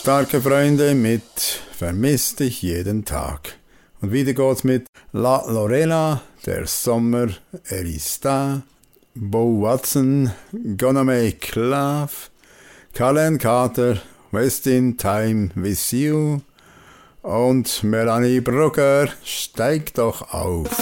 Starke Freunde mit Vermiss dich jeden Tag. Und wieder geht's mit La Lorena, der Sommer, er ist da. Bo Watson, Gonna Make Love. Colin Carter, Wasting Time with You. Und Melanie Brugger, steig doch auf.